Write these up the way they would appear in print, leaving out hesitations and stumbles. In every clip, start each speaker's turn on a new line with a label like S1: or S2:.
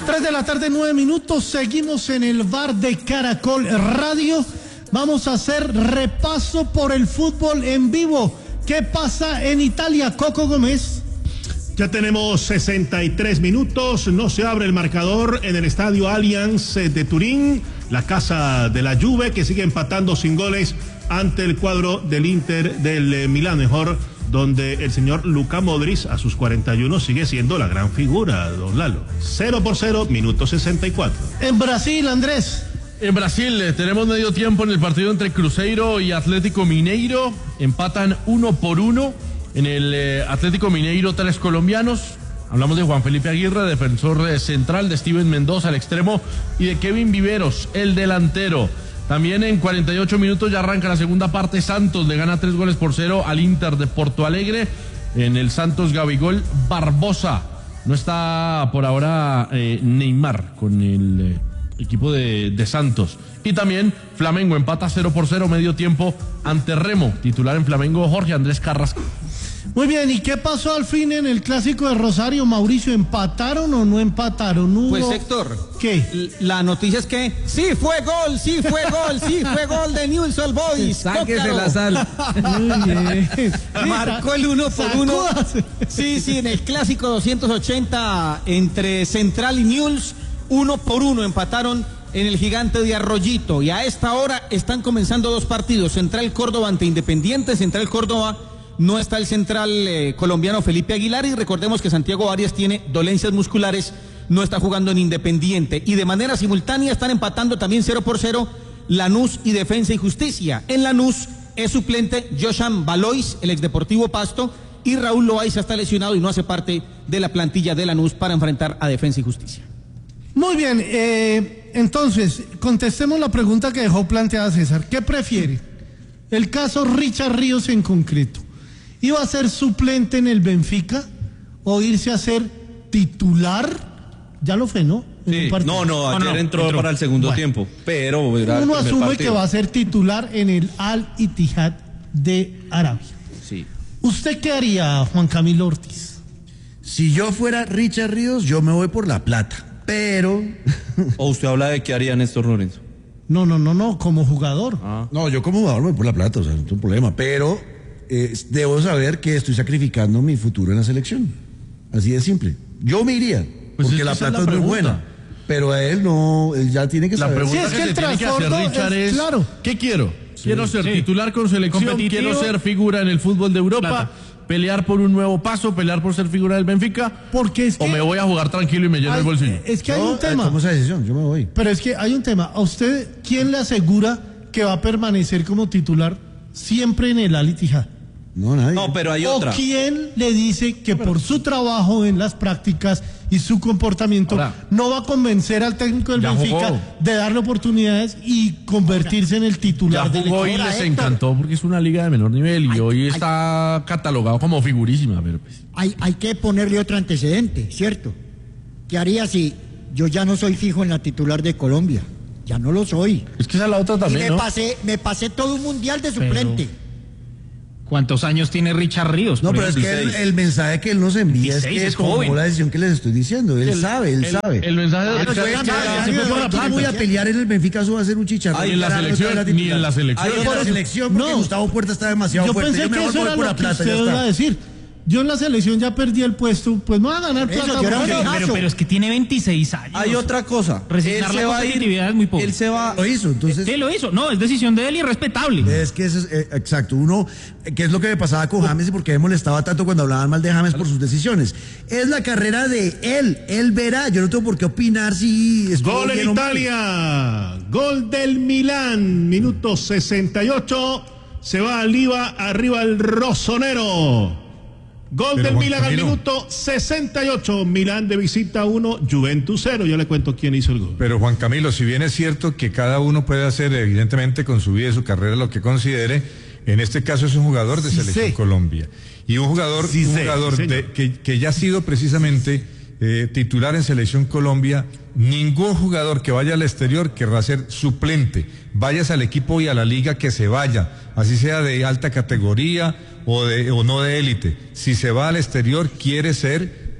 S1: 3 de la tarde, 9 minutos. Seguimos en el bar de Caracol Radio. Vamos a hacer repaso por el fútbol en vivo. ¿Qué pasa en Italia, Coco Gómez?
S2: Ya tenemos 63 minutos, no se abre el marcador en el estadio Allianz de Turín, la casa de la Juve, que sigue empatando sin goles ante el cuadro del Inter del Milán, mejor, donde el señor Luka Modric a sus 41 sigue siendo la gran figura, don Lalo. 0-0, minuto 64.
S1: En Brasil, Andrés.
S3: En Brasil tenemos medio tiempo en el partido entre Cruzeiro y Atlético Mineiro, empatan 1-1. En el Atlético Mineiro, 3 colombianos. Hablamos de Juan Felipe Aguirre, defensor central, de Steven Mendoza, al extremo, y de Kevin Viveros, el delantero. También en 48 minutos ya arranca la segunda parte. Santos le gana 3-0 al Inter de Porto Alegre. En el Santos, Gabigol Barbosa. No está por ahora Neymar con el equipo de Santos. Y también Flamengo empata 0-0 medio tiempo ante Remo. Titular en Flamengo, Jorge Andrés Carrasco.
S1: Muy bien, ¿y qué pasó al fin en el clásico de Rosario, Mauricio? ¿Empataron o no empataron? ¿Hubo...
S4: Pues Héctor,
S1: ¿qué?
S4: La noticia es que sí fue gol de Newell's Old Boys.
S5: Sáquese la sal.
S1: Muy bien.
S4: Marcó el 1-1. Sí, en el clásico 280 entre Central y Newell's, 1-1 empataron en el Gigante de Arroyito. Y a esta hora están comenzando 2 partidos. Central Córdoba ante Independiente. Central Córdoba, no está el central colombiano Felipe Aguilar, y recordemos que Santiago Arias tiene dolencias musculares, no está jugando en Independiente. Y de manera simultánea están empatando también 0-0 Lanús y Defensa y Justicia. En Lanús es suplente Joshan Valois, el exdeportivo Pasto, y Raúl Loaiza está lesionado y no hace parte de la plantilla de Lanús para enfrentar a Defensa y Justicia.
S1: Muy bien, entonces, contestemos la pregunta que dejó planteada César. ¿Qué prefiere? El caso Richard Ríos en concreto. ¿Iba a ser suplente en el Benfica o irse a ser titular? Ya lo fue, ¿no?
S5: Sí. No, ayer entró para el segundo tiempo, pero
S1: uno asume que va a ser titular en el Al Ittihad de Arabia.
S5: Sí.
S1: ¿Usted qué haría, Juan Camilo Ortiz?
S6: Si yo fuera Richard Ríos, yo me voy por la plata, pero...
S5: ¿O usted habla de qué haría Néstor Lorenzo?
S1: No, como jugador.
S6: No, yo como jugador me voy por la plata, o sea, no tengo problema, pero debo saber que estoy sacrificando mi futuro en la selección. Así de simple. Yo me iría,
S3: pues
S6: porque la plata es muy buena, pero a él no, él ya tiene que saber.
S3: La pregunta
S1: Sí,
S3: que se tiene que hacer, Richard, es
S1: claro.
S3: ¿qué quiero? Quiero ser titular con selección,
S7: competitivo,
S3: quiero ser figura en el fútbol de Europa, pelear por un nuevo paso, pelear por ser figura del Benfica,
S1: porque es que,
S3: o me voy a jugar tranquilo y me lleno el bolsillo.
S1: Es que hay un tema.
S6: Tomo esa decisión, yo me voy.
S1: Pero es que hay un tema. ¿A usted quién le asegura que va a permanecer como titular siempre en el Al Ittihad?
S6: No, nadie.
S5: No, pero hay otra.
S1: ¿O quién le dice que por su trabajo en las prácticas y su comportamiento no va a convencer al técnico del Benfica de darle oportunidades y convertirse en el titular del equipo?
S3: Ya jugó y les encantó porque es una liga de menor nivel y hoy está catalogado como figurísima. Pero pues.
S7: Hay que ponerle otro antecedente, ¿cierto? ¿Qué haría si yo ya no soy fijo en la titular de Colombia? Ya no lo soy.
S3: Es que esa es la otra también,
S7: y me pasé todo un mundial de suplente.
S8: ¿Cuántos años tiene Richard Ríos?
S6: No, pero es que el mensaje que él nos envía es que tomó la decisión que les estoy diciendo. Él sabe.
S3: El mensaje de
S6: yo voy a pelear en el Benfica, eso va a ser un chicharrón.
S3: Ni en la selección,
S6: porque Gustavo Puerta está demasiado fuerte.
S1: Yo pensé que eso era lo que usted iba a decir. Yo en la selección ya perdí el puesto, pues me va a ganar plata.
S8: Pero es que tiene 26 años.
S5: Hay otra cosa.
S8: Resignar la competitividad es muy poco.
S5: Él se va.
S6: Lo hizo, entonces.
S8: Él lo hizo. No, es decisión de él y respetable.
S6: Es que eso es exacto. Uno, que es lo que me pasaba con James y por qué me molestaba tanto cuando hablaban mal de James por sus decisiones. Es la carrera de él. Él verá. Yo no tengo por qué opinar si es
S2: gol en Italia. Gol del Milán. Minuto 68. Se va arriba el Rossonero. Gol del Milán al minuto 68. Milán de visita 1, Juventus 0. Yo le cuento quién hizo el gol.
S9: Pero Juan Camilo, si bien es cierto que cada uno puede hacer evidentemente con su vida y su carrera lo que considere, en este caso es un jugador de Selección Colombia. Y un jugador, que ya ha sido precisamente titular en Selección Colombia. Ningún jugador que vaya al exterior querrá ser suplente. Vayas al equipo y a la liga que se vaya, así sea de alta categoría o no de élite. Si se va al exterior quiere ser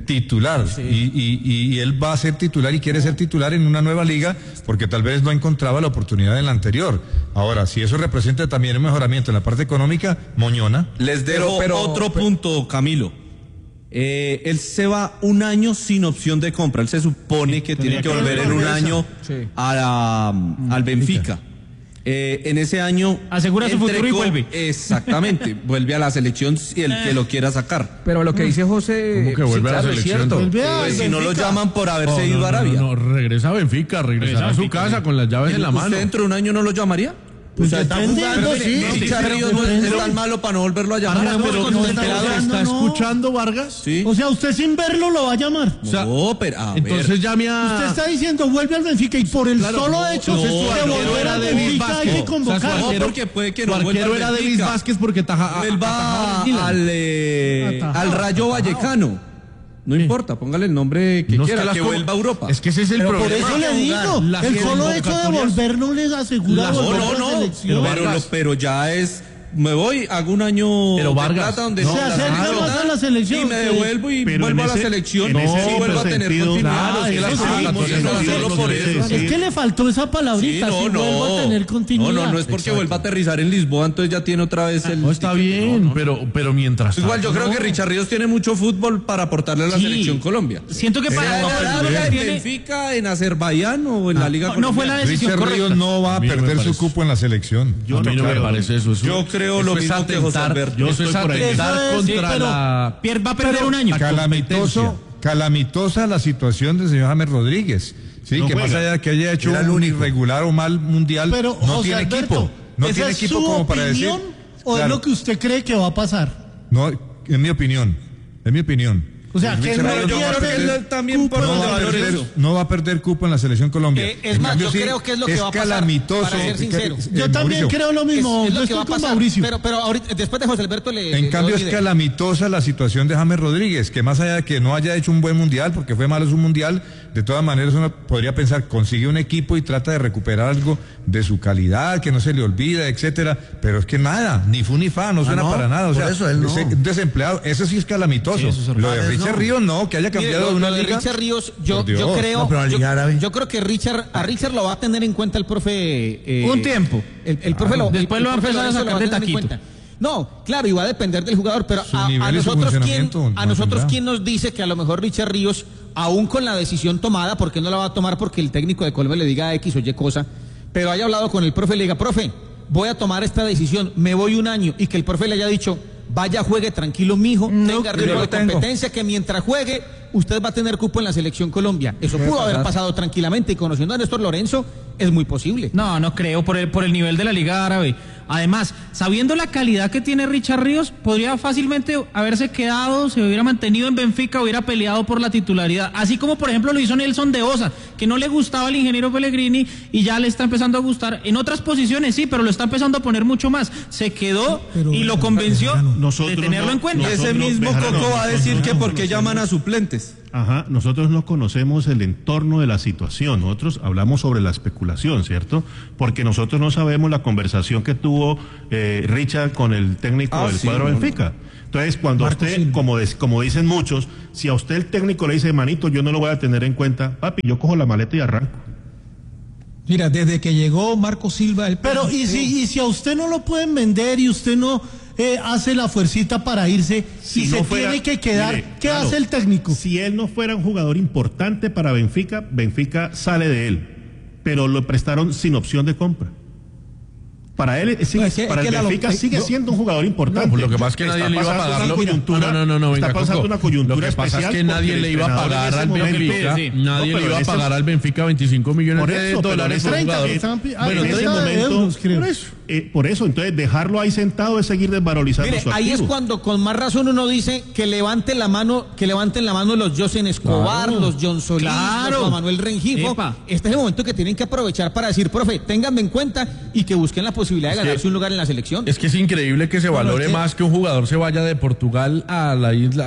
S9: titular. Sí. Y él va a ser titular y quiere ser titular en una nueva liga porque tal vez no encontraba la oportunidad en la anterior. Ahora, si eso representa también un mejoramiento en la parte económica, moñona.
S5: Les dejo otro punto, Camilo. Él se va un año sin opción de compra. Él se supone que tiene que volver en un año al Benfica. En ese año
S8: asegura su futuro y vuelve.
S5: Exactamente, vuelve a la selección si el que lo quiera sacar.
S10: Pero lo que dice José,
S3: ¿cómo que vuelve a la selección?
S5: Pues si no lo llaman por haberse ido a Arabia.
S3: No, regresa a Benfica, regresa a su casa con las llaves en la mano.
S5: ¿Usted dentro de un año no lo llamaría?
S1: Pues
S5: o sea, está jugando, Ríos no es tan malo para no volverlo a llamar.
S3: ¿Está escuchando, Vargas?
S1: Sí. O sea, usted sin verlo lo va a llamar.
S3: O sea, entonces llame a...
S1: Usted está diciendo vuelve al Benfica y por el solo hecho de volver al Benfica hay que convocarlo.
S5: No, porque puede que no
S3: vuelva al Benfica. David Vázquez porque
S5: él va al Rayo Vallecano. No importa, póngale el nombre que quiera, que vuelva a Europa.
S3: Es que ese es el problema.
S1: Por eso le digo, el solo hecho de volver no les asegura volver a la selección.
S5: Pero ya es... Me voy, hago un año
S3: de plata
S5: donde
S1: se acerca más a la selección.
S5: Y me devuelvo y vuelvo a la selección.
S3: No,
S5: vuelvo a tener continuidad.
S1: Es que le faltó esa palabrita. Vuelvo a tener continuidad.
S5: No es porque vuelva a aterrizar en Lisboa, entonces ya tiene otra vez el...
S3: No, está bien, pero mientras...
S5: Igual yo creo que Richard Ríos tiene mucho fútbol para aportarle a la selección Colombia.
S8: Siento que para...
S5: ¿En Benfica, en Azerbaiyán o en la Liga colombiana?
S8: No fue la decisión correcta.
S9: Richard Ríos no va a perder su cupo en la selección.
S3: A mí no me parece eso.
S5: Yo creo lo mismo que José Alberto.
S3: Yo estoy por ahí.
S8: Va a perder un año.
S9: Calamitosa la situación del señor James Rodríguez. Sí, no que juega. Más allá de que haya hecho un irregular o mal mundial,
S1: pero,
S9: no tiene equipo. No tiene equipo como para decir.
S1: ¿O es lo que usted cree que va a pasar?
S9: No, es mi opinión.
S1: O sea, que
S5: yo creo que él también por
S9: no va a perder cupo en la selección Colombia.
S4: Es más, yo creo que es lo que va a pasar.
S9: Calamitoso.
S4: Para ser sincero.
S1: Yo también creo lo mismo.
S4: Yo estoy con Mauricio. Pero ahorita, después de José Alberto
S9: En cambio es calamitosa la situación de James Rodríguez, que más allá de que no haya hecho un buen mundial, porque fue malo su mundial, de todas maneras uno podría pensar, consigue un equipo y trata de recuperar algo de su calidad, que no se le olvida, etcétera, pero es que nada, ni fu ni fa, no suena para nada, o sea, eso él desempleado, eso sí es calamitoso. Lo de Richard Ríos no, que haya cambiado de una liga.
S4: Richard Ríos, yo creo que a Richard lo va a tener en cuenta el profe
S8: un tiempo.
S4: El profe
S8: después lo va a empezar a sacar de taquito.
S4: No, claro, y va a depender del jugador, pero a nosotros quién nos dice que a lo mejor Richard Ríos, aún con la decisión tomada, porque no la va a tomar porque el técnico de Colombia le diga X o Y cosa, pero haya hablado con el profe y le diga, profe, voy a tomar esta decisión, me voy un año, y que el profe le haya dicho, vaya, juegue tranquilo, mijo, tenga ritmo de competencia, que mientras juegue, usted va a tener cupo en la selección Colombia. Eso pudo haber pasado tranquilamente, y conociendo a Néstor Lorenzo, es muy posible.
S8: No creo, por el nivel de la Liga Árabe. Además, sabiendo la calidad que tiene Richard Ríos, podría fácilmente haberse quedado, se hubiera mantenido en Benfica, hubiera peleado por la titularidad. Así como, por ejemplo, lo hizo Nelson de Osa, que no le gustaba el ingeniero Pellegrini y ya le está empezando a gustar. En otras posiciones sí, pero lo está empezando a poner mucho más. Se quedó y lo convenció de tenerlo en cuenta.
S5: Ese mismo Coco va a decir que por qué llaman a suplentes.
S2: Ajá, nosotros no conocemos el entorno de la situación, nosotros hablamos sobre la especulación, ¿cierto? Porque nosotros no sabemos la conversación que tuvo Richard con el técnico del cuadro Benfica. Entonces, cuando usted, como dicen muchos, si a usted el técnico le dice, manito, yo no lo voy a tener en cuenta, papi, yo cojo la maleta y arranco.
S10: Mira, desde que llegó Marco Silva...
S1: Pero, ¿y si a usted no lo pueden vender y usted no hace la fuercita para irse y se tiene que quedar, ¿qué hace el técnico?
S2: Si él no fuera un jugador importante para Benfica, Benfica sale de él, pero lo prestaron sin opción de compra. Para él, para el Benfica sigue siendo un jugador importante.
S3: Lo que pasa es que nadie le iba a pagar.
S2: Está pasando una coyuntura especial.
S3: Lo que pasa es que nadie le iba a pagar al Benfica. Nadie le iba a pagar al Benfica 25 millones de dólares por jugador.
S2: Bueno, en ese momento, por eso, entonces dejarlo ahí sentado es seguir desvalorizando su activo.
S4: Ahí es cuando con más razón uno dice que levanten la mano los José Escobar, los John Solís, los Juan Manuel Rengifo. Este es el momento que tienen que aprovechar para decir, profe, ténganme en cuenta y que busquen la posibilidad de ganarse un lugar en la selección.
S3: Es que es increíble que se valore más que un jugador se vaya de Portugal a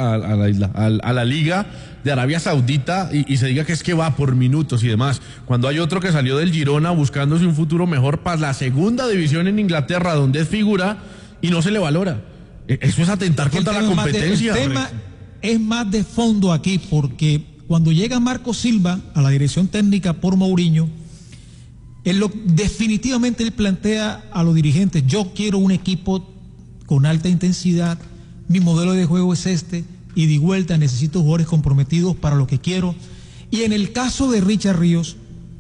S3: la Liga de Arabia Saudita y se diga que es que va por minutos y demás, cuando hay otro que salió del Girona buscándose un futuro mejor para la segunda división en Inglaterra, donde es figura, y no se le valora. Eso es atentar contra la competencia.
S10: es más de fondo aquí, porque cuando llega Marco Silva a la dirección técnica por Mourinho, definitivamente él plantea a los dirigentes: yo quiero un equipo con alta intensidad, mi modelo de juego es este, y de vuelta necesito jugadores comprometidos para lo que quiero. Y en el caso de Richard Ríos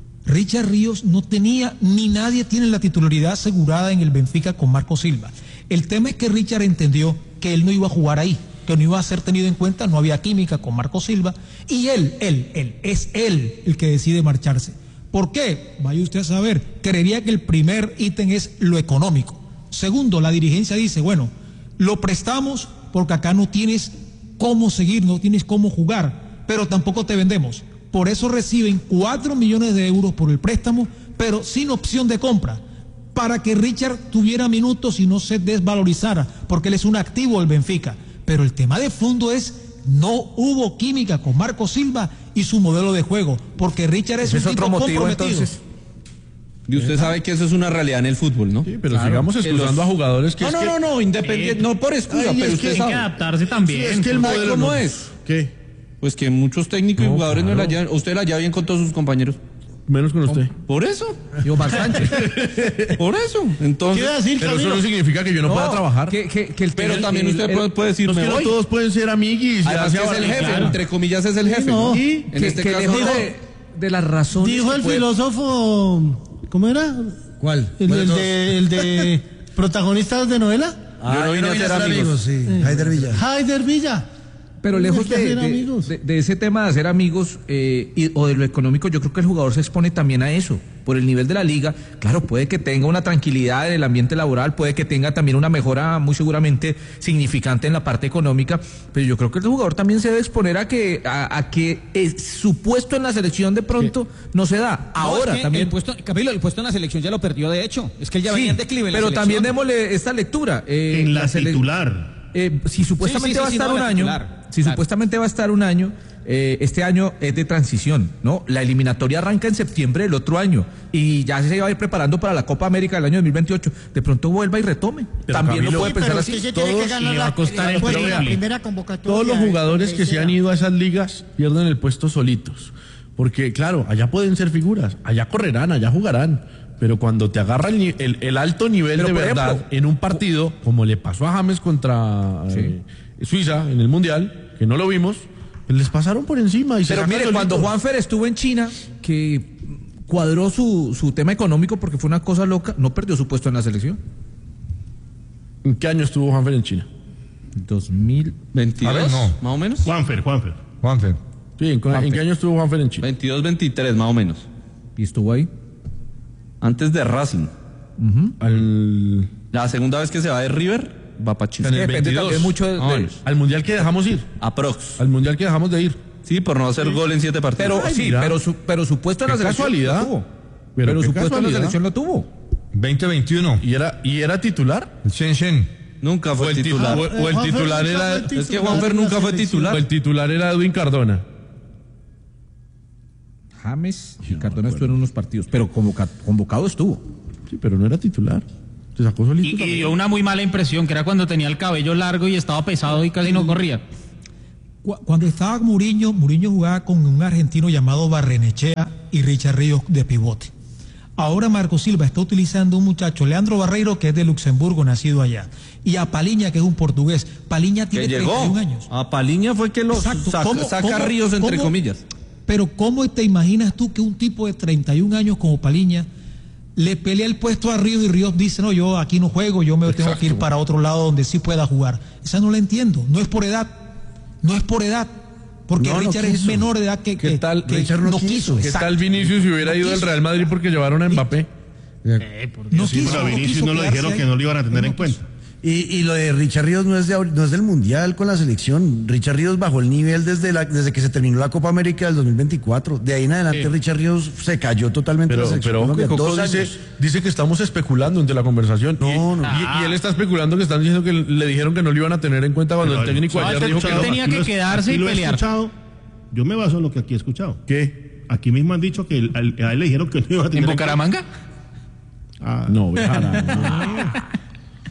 S10: no tenía, ni nadie tiene la titularidad asegurada en el Benfica con Marco Silva. El tema es que Richard entendió que él no iba a jugar ahí, que no iba a ser tenido en cuenta, no había química con Marco Silva, y él es él el que decide marcharse. ¿Por qué? Vaya usted a saber. Creería que el primer ítem es lo económico. Segundo, la dirigencia dice, bueno, lo prestamos porque acá no tienes cómo seguir, no tienes cómo jugar, pero tampoco te vendemos. Por eso reciben 4 millones de euros por el préstamo, pero sin opción de compra, para que Richard tuviera minutos y no se desvalorizara, porque él es un activo del Benfica. Pero el tema de fondo es: no hubo química con Marco Silva y su modelo de juego, porque Richard es un tipo comprometido. Entonces.
S5: Y usted sabe que eso es una realidad en el fútbol, ¿no?
S3: Sí, pero sigamos excusando a jugadores que...
S5: No, independiente, no por excusa, pero usted sabe.
S8: Hay que adaptarse también.
S3: Sí, es que el modelo
S5: ¿Cómo es?
S3: ¿Qué?
S5: Pues que muchos técnicos y jugadores no la llevan. Usted la lleva bien con todos sus compañeros.
S3: Menos con usted.
S5: Por eso.
S10: Yo bastante.
S5: Por eso. Entonces.
S1: ¿Qué decir,
S3: Pero
S1: Camilo?
S3: eso no significa que yo no pueda trabajar.
S5: Pero también usted puede decir,
S3: No,
S5: me voy.
S3: todos pueden ser amiguis.
S5: Además que es el jefe, entre comillas es el jefe.
S1: no.
S5: Y en este caso
S10: de las razones.
S1: Dijo el filósofo, ¿cómo era?
S6: ¿Cuál?
S1: El de protagonistas de novela.
S5: yo no vine a ser amigos.
S6: Sí, Haider Villa.
S1: Haider Villa.
S11: Pero lejos
S1: Hay que hacer amigos.
S11: de ese tema de hacer amigos o de lo económico, yo creo que el jugador se expone también a eso. Por el nivel de la liga, claro, puede que tenga una tranquilidad en el ambiente laboral, puede que tenga también una mejora muy seguramente significante en la parte económica, pero yo creo que el jugador también se debe exponer a que su puesto en la selección de pronto no se da. Ahora
S4: es que
S11: también...
S4: Camilo, el puesto en la selección ya lo perdió, de hecho. Es que él ya venía en declive en la
S11: pero
S4: selección.
S11: también démosle esta lectura.
S2: En la titular.
S11: Si supuestamente va a estar un año, supuestamente va a estar un año, este año es de transición, ¿no? La eliminatoria arranca en septiembre del otro año y ya se va a ir preparando para la Copa América del año 2028. De pronto vuelva y retome.
S3: Pero
S11: También
S3: Camilo,
S11: lo puede pensar
S7: Pero
S11: así.
S7: usted se tiene que ganar
S8: va a costar el
S7: la
S8: premio.
S7: primera convocatoria.
S3: Todos los jugadores que se
S7: sea.
S3: han ido a esas ligas pierden el puesto solitos. Porque, claro, allá pueden ser figuras, allá correrán, allá jugarán. Pero cuando te agarra el alto nivel
S11: Pero,
S3: de
S11: por
S3: verdad
S11: ejemplo,
S3: en un partido, como le pasó a James contra Suiza en el Mundial, que no lo vimos, les pasaron por encima. Y
S11: Pero
S3: se
S11: mire,
S3: sacan
S11: cuando
S3: solitos.
S11: Juanfer estuvo en China, que cuadró su tema económico porque fue una cosa loca, no perdió su puesto en la selección.
S3: ¿En qué año estuvo Juanfer en China?
S5: 2022,
S9: A ver, no.
S5: más o menos.
S2: Juanfer.
S9: Juanfer.
S3: Sí, ¿en qué año estuvo Juanfer en China?
S5: 22, 23, más o menos.
S11: Y estuvo ahí.
S5: Antes de Racing. La segunda vez que se va de River, va para Chile.
S3: En el
S11: Depende
S3: 22.
S11: también mucho
S5: Más o menos.
S3: Al mundial que dejamos ir.
S5: Aprox.
S3: Al mundial que dejamos de ir.
S5: Sí, por no hacer gol en 7 partidos.
S11: Pero
S3: mira.
S11: pero su puesto en la
S3: Qué
S11: selección
S3: casualidad.
S11: lo tuvo.
S3: Pero qué
S11: su puesto en la
S3: casualidad.
S11: selección lo tuvo.
S9: 2021.
S3: ¿Y era titular?
S9: El Shenzhen.
S5: Nunca fue titular.
S3: O el
S1: Juanfer
S3: titular
S1: nunca
S3: era.
S1: fue titular.
S5: Es que Juanfer nunca fue titular.
S3: O el titular era Edwin Cardona.
S11: James y Cardona estuvieron en unos partidos, pero convocado estuvo.
S3: Sí, pero no era titular. Se sacó solito.
S8: Y
S3: también.
S8: dio una muy mala impresión, que era cuando tenía el cabello largo y estaba pesado y casi no corría.
S10: Cuando estaba Mourinho jugaba con un argentino llamado Barrenechea y Richard Ríos de pivote. Ahora Marco Silva está utilizando un muchacho, Leandro Barreiro, que es de Luxemburgo, nacido allá. Y a Paliña, que es un portugués. Paliña tiene
S5: Que llegó.
S10: 31 años.
S5: A Paliña fue que lo
S10: Exacto.
S5: saca Ríos, entre comillas.
S10: Pero ¿cómo te imaginas tú que un tipo de 31 años como Paliña le pelea el puesto a Ríos y Ríos dice, no, yo aquí no juego, yo me tengo que ir para otro lado donde sí pueda jugar? Esa no la entiendo, no es por edad, porque
S6: No, no
S10: Richard es
S6: quiso.
S10: menor de edad que
S6: Richard no quiso.
S3: ¿Qué
S10: exacto.
S3: tal Vinicius si hubiera ido al Real Madrid porque llevaron a Mbappé?
S10: No
S2: Sí,
S10: quiso,
S2: pero a Vinicius no lo
S10: quedarse
S2: dijeron
S10: ahí.
S2: que no lo iban a tener en
S10: No quiso.
S2: cuenta.
S6: Y lo de Richard Ríos no es del Mundial con la selección. Richard Ríos bajó el nivel desde que se terminó la Copa América del 2024. De ahí en adelante Richard Ríos se cayó totalmente de la selección
S3: Pero
S6: Colombia.
S3: Coco
S6: 2
S3: dice,
S6: años.
S3: dice que estamos especulando entre la conversación.
S6: No, no.
S3: Y él está especulando que están diciendo que le dijeron que no lo iban a tener en cuenta cuando
S2: Pero
S3: el técnico ayer dijo que
S8: Él
S3: no.
S8: tenía que quedarse y
S2: Aquí lo he
S8: pelear.
S2: escuchado. Yo me baso en lo que aquí he escuchado.
S3: ¿Qué?
S2: Aquí mismo han dicho que a él le dijeron que no iba a tener
S8: ¿En
S2: cuenta.
S8: Bucaramanga?
S2: Ah,
S3: No, Bejarano.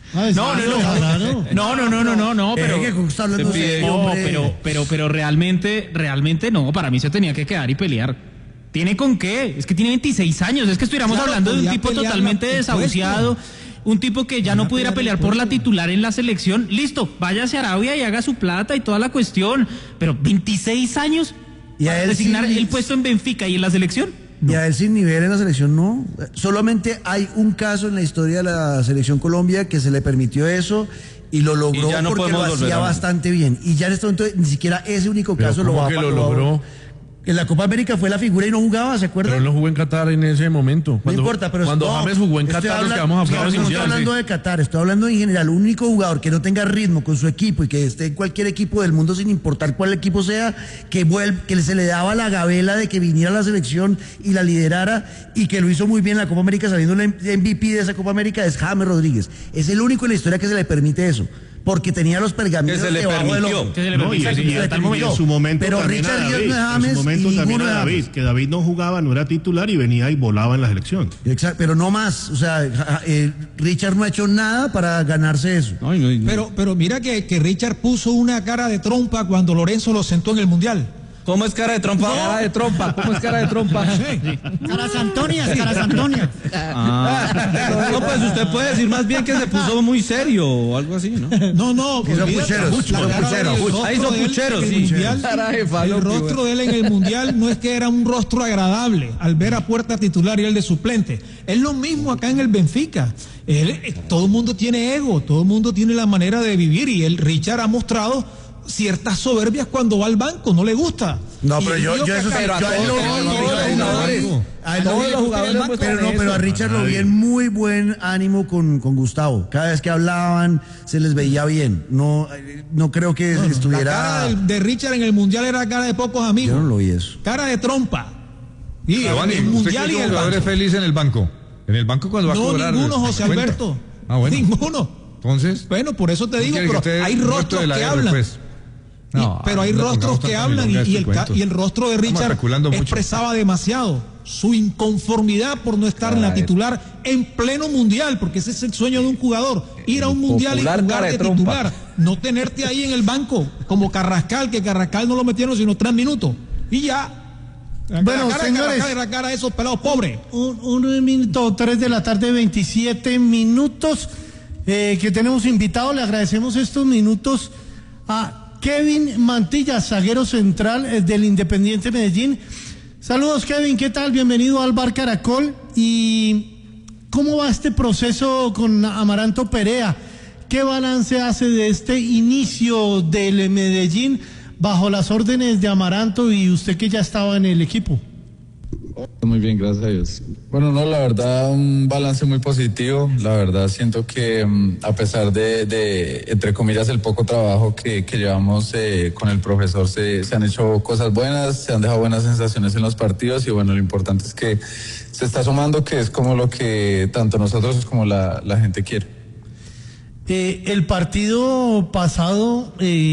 S8: Pero realmente no, para mí se tenía que quedar y pelear. ¿Tiene con qué? Es que tiene 26 años, es que estuviéramos hablando de un tipo totalmente desahuciado, un tipo que ya no pudiera pelear por la titular en la selección. Listo, váyase a Arabia y haga su plata y toda la cuestión, pero 26 años para designar el puesto en Benfica y en la selección.
S6: No. Y a él sin nivel en la selección no. Solamente hay un caso en la historia de la selección Colombia que se le permitió eso y lo logró porque lo hacía bastante bien. Y ya en este momento ni siquiera ese único caso lo va a
S3: lo logró.
S6: En la Copa América fue la figura y no jugaba, ¿se acuerdan?
S3: Pero él no jugó en Qatar en ese momento.
S6: No importa, pero
S3: cuando James jugó en Qatar, los que vamos a hablar
S6: no estoy hablando de Qatar, estoy hablando en general. El único jugador que no tenga ritmo con su equipo y que esté en cualquier equipo del mundo, sin importar cuál equipo sea, que se le daba la gabela de que viniera a la selección y la liderara y que lo hizo muy bien en la Copa América, saliendo el MVP de esa Copa América, es James Rodríguez. Es el único en la historia que se le permite eso. Porque tenía los pergaminos debajo del ojo.
S2: En su momento
S6: pero Richard Ríos no es James,
S2: en su momento también era David, que David no jugaba, no era titular y venía y volaba en la selección.
S6: Exacto, pero no más. O sea, Richard no ha hecho nada para ganarse eso.
S10: Pero mira que Richard puso una cara de trompa cuando Lorenzo lo sentó en el Mundial.
S5: ¿Cómo es cara de trompa? Cara de trompa. ¿Cómo es cara de trompa?
S7: Caras Antonias.
S5: No, pues usted puede decir más bien que se puso muy serio o algo así, ¿no?
S10: No.
S6: Hizo pucheros.
S5: Ahí hizo pucheros, sí.
S10: El rostro de él en el Mundial no es que era un rostro agradable al ver a puerta titular y el de suplente. Es lo mismo acá en el Benfica. Todo el mundo tiene ego, todo el mundo tiene la manera de vivir y Richard ha mostrado ciertas soberbias cuando va al banco, no le gusta.
S6: No, pero yo eso pero a Richard lo vi en muy buen ánimo con Gustavo. Cada vez que hablaban se les veía bien. No creo que estuviera.
S10: La cara de Richard en el Mundial era cara de pocos amigos.
S6: Yo no lo vi eso.
S10: Cara de trompa. Y
S9: el Mundial y el banco. ¿Es feliz en el banco? En el banco cuando va a cobrar.
S10: No, ninguno, José Alberto.
S9: Bueno.
S10: Ninguno.
S9: Entonces.
S10: Bueno, por eso te digo, pero hay rostros que hablan. Pero hay rostros que hablan y el rostro de Richard expresaba demasiado su inconformidad por no estar en la titular en pleno mundial, porque ese es el sueño de un jugador, ir a un mundial y jugar de titular, no tenerte ahí en el banco como Carrascal, que Carrascal no lo metieron sino 3 minutos y ya.
S1: Bueno, señores,
S10: la cara de esos pelados pobres.
S1: 1:03 de la tarde, 27 minutos que tenemos invitado. Le agradecemos estos minutos a Kevin Mantilla, zaguero central del Independiente Medellín. Saludos, Kevin, ¿qué tal? Bienvenido al Bar Caracol. ¿Y cómo va este proceso con Amaranto Perea? ¿Qué balance hace de este inicio del Medellín bajo las órdenes de Amaranto y usted que ya estaba en el equipo?
S12: Muy bien, gracias a Dios. Bueno, no, la verdad, un balance muy positivo. La verdad, siento que a pesar de entre comillas, el poco trabajo que llevamos con el profesor, se han hecho cosas buenas, se han dejado buenas sensaciones en los partidos y bueno, lo importante es que se está sumando, que es como lo que tanto nosotros como la gente quiere.
S1: El partido pasado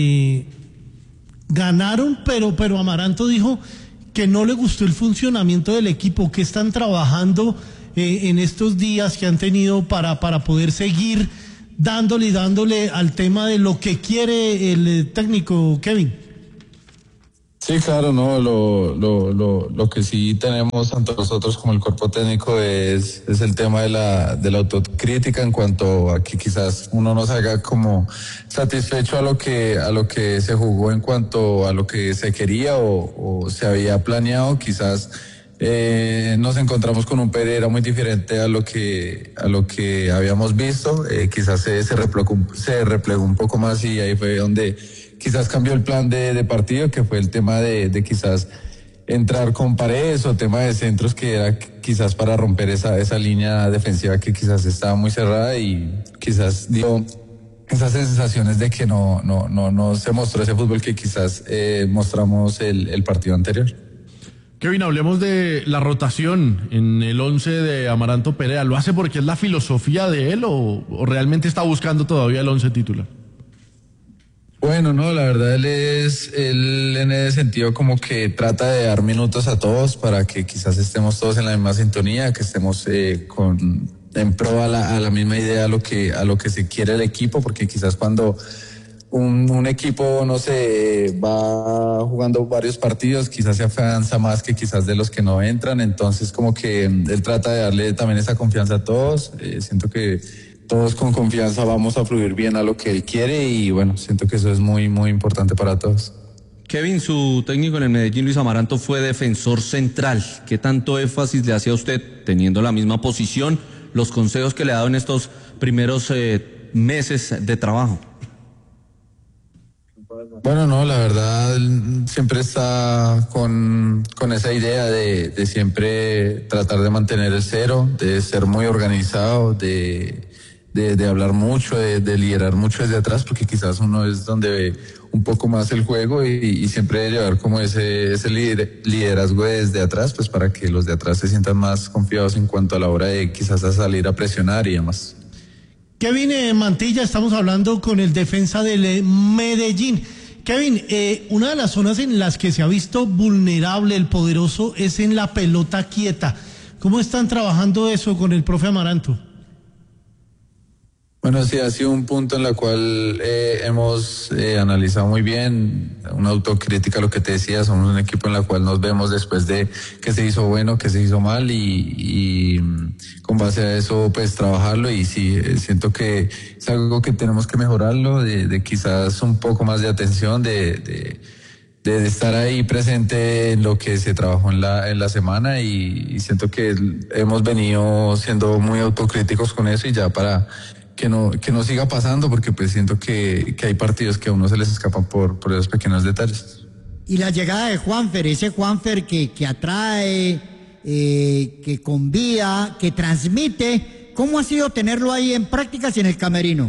S1: ganaron, pero Amaranto dijo que no le gustó el funcionamiento del equipo, que están trabajando en estos días que han tenido para poder seguir dándole al tema de lo que quiere el técnico, Kevin.
S12: Sí, claro, no, lo que sí tenemos tanto nosotros como el cuerpo técnico es el tema de la autocrítica en cuanto a que quizás uno no se haga como satisfecho a lo que se jugó en cuanto a lo que se quería o se había planeado. Quizás nos encontramos con un Pereira muy diferente a lo que habíamos visto. Quizás se replegó un poco más y ahí fue donde quizás cambió el plan de partido, que fue el tema de quizás entrar con Paredes o tema de centros, que era quizás para romper esa línea defensiva que quizás estaba muy cerrada y quizás dio esas sensaciones de que no se mostró ese fútbol que quizás mostramos el partido anterior.
S3: Kevin, hablemos de la rotación en el 11 de Amaranto Perea. ¿Lo hace porque es la filosofía de él o realmente está buscando todavía el 11 titular?
S12: Bueno, no, la verdad él en ese sentido como que trata de dar minutos a todos para que quizás estemos todos en la misma sintonía, que estemos en pro a la misma idea, a lo que se quiere el equipo, porque quizás cuando un equipo, no sé, va jugando varios partidos, quizás se afianza más que quizás de los que no entran, entonces como que él trata de darle también esa confianza a todos. Siento que todos con confianza vamos a fluir bien a lo que él quiere y bueno, siento que eso es muy, muy importante para todos.
S5: Kevin, su técnico en el Medellín, Luis Amaranto, fue defensor central. ¿Qué tanto énfasis le hacía a usted, teniendo la misma posición, los consejos que le ha dado en estos primeros meses de trabajo?
S12: Bueno, no, la verdad siempre está con esa idea de siempre tratar de mantener el cero, de ser muy organizado, de hablar mucho, de liderar mucho desde atrás, porque quizás uno es donde ve un poco más el juego y siempre de llevar como ese liderazgo desde atrás, pues para que los de atrás se sientan más confiados en cuanto a la hora de quizás a salir a presionar y demás.
S1: Kevin Mantilla, estamos hablando con el defensa del Medellín. Kevin, una de las zonas en las que se ha visto vulnerable el poderoso es en la pelota quieta. ¿Cómo están trabajando eso con el profe Amaranto?
S12: Bueno, sí, ha sido un punto en el cual hemos analizado muy bien, una autocrítica, lo que te decía, somos un equipo en el cual nos vemos después de qué se hizo bueno, qué se hizo mal y con base a eso pues trabajarlo y sí, siento que es algo que tenemos que mejorarlo, de quizás un poco más de atención, de estar ahí presente en lo que se trabajó en la semana y siento que hemos venido siendo muy autocríticos con eso y ya para que no siga pasando, porque pues siento que hay partidos que a uno se les escapan por esos pequeños detalles.
S7: Y la llegada de Juanfer, ese Juanfer que atrae, que convía, que transmite, ¿cómo ha sido tenerlo ahí en prácticas y en el camerino?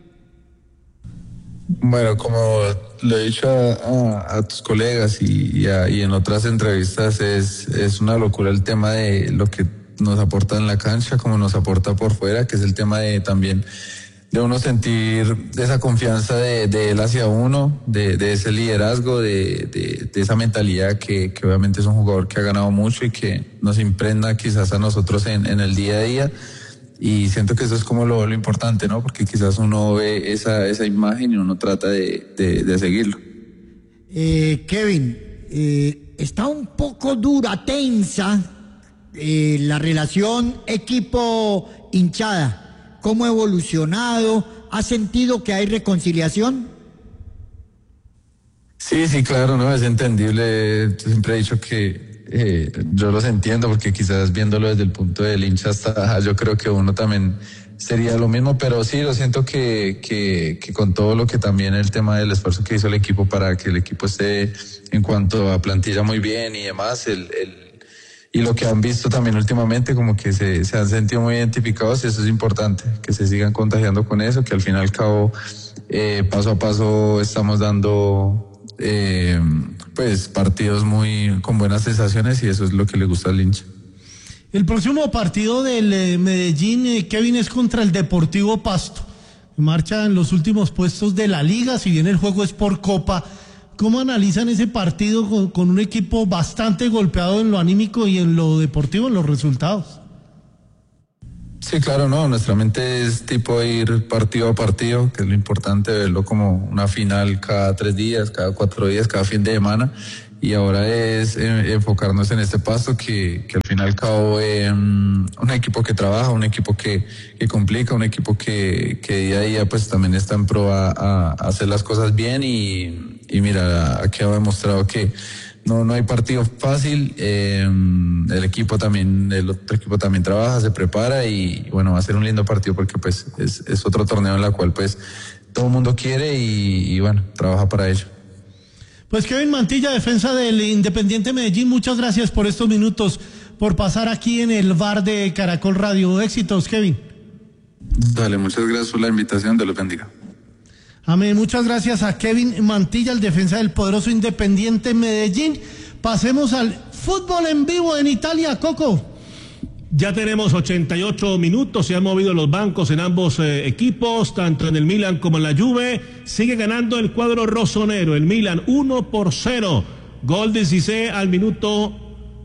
S12: Bueno, como lo he dicho a tus colegas y en otras entrevistas, es una locura el tema de lo que nos aporta en la cancha, como nos aporta por fuera, que es el tema de también de uno sentir esa confianza de él hacia uno, de ese liderazgo, de esa mentalidad que obviamente es un jugador que ha ganado mucho y que nos impregna quizás a nosotros en el día a día. Y siento que eso es como lo importante, ¿no? Porque quizás uno ve esa imagen y uno trata de seguirlo.
S7: Kevin, está un poco dura, tensa la relación equipo-hinchada. ¿Cómo ha evolucionado? ¿Has sentido que hay reconciliación?
S12: Sí, claro, no, es entendible. Yo siempre he dicho que yo los entiendo, porque quizás viéndolo desde el punto del hincha hasta yo creo que uno también sería lo mismo, pero sí, lo siento que con todo lo que también el tema del esfuerzo que hizo el equipo para que el equipo esté en cuanto a plantilla muy bien y demás, y lo que han visto también últimamente, como que se han sentido muy identificados, y eso es importante, que se sigan contagiando con eso, que al fin y al cabo paso a paso estamos dando pues partidos con buenas sensaciones, y eso es lo que le gusta al hincha.
S1: El próximo partido del Medellín, Kevin, es contra el Deportivo Pasto. Marcha en los últimos puestos de la liga, si bien el juego es por Copa. ¿Cómo analizan ese partido con un equipo bastante golpeado en lo anímico y en lo deportivo, en los resultados?
S12: Sí, claro, no, nuestra mente es tipo ir partido a partido, que es lo importante, verlo como una final cada 3 días, cada 4 días, cada fin de semana, y ahora es enfocarnos en este Pasto que al fin y al cabo un equipo que trabaja, un equipo que complica, un equipo que día a día pues también está en pro a hacer las cosas bien y mira, aquí ha demostrado que no hay partido fácil, el otro equipo también trabaja, se prepara y bueno, va a ser un lindo partido porque pues es otro torneo en el cual pues todo el mundo quiere y bueno, trabaja para ello.
S1: Pues Kevin Mantilla, defensa del Independiente Medellín, muchas gracias por estos minutos, por pasar aquí en el bar de Caracol Radio. Éxitos, Kevin.
S12: Dale, muchas gracias por la invitación, Dios los bendiga.
S1: Amén, muchas gracias a Kevin Mantilla, el defensa del poderoso Independiente Medellín. Pasemos al fútbol en vivo en Italia, Coco.
S2: Ya tenemos 88 minutos, se han movido los bancos en ambos equipos, tanto en el Milan como en la Juve. Sigue ganando el cuadro rosonero, el Milan 1-0. Gol de Cissé al minuto